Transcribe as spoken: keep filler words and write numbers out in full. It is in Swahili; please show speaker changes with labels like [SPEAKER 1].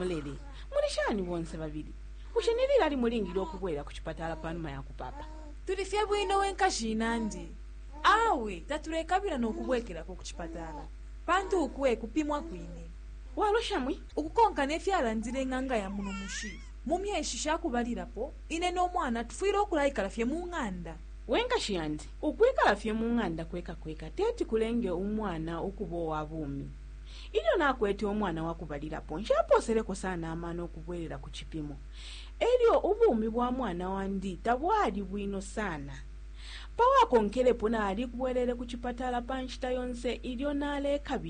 [SPEAKER 1] mulele mulishani bonse babiri kushenilira ali mulingiro okubwera ku chipatala pano mayaku papa
[SPEAKER 2] tulifye bwino wenkashina ndi awe tatulekabira n'okubwekerako ku chipatala pantu ukwe kupimwa kwine
[SPEAKER 1] waloshamwi
[SPEAKER 2] ukukonkana efyala nzire nganga ya muno mushi mumyeshi shakubalirapo ine n'omwana tufuire okulayikala fye mu ng'anda
[SPEAKER 1] wenkashiyandi ukwikala fye mu ng'anda kweka kweka teti kulenge umwana okuba owabumi ilyo nakwete omwana wakubalirapo nshaposereko sana amana okubwerera ku chipimo elyo ubumi bwa mwana wandi tabwali bwino sana pawakonkerepo naali kubwerere ku chipatala panshita yonse ilyo naleka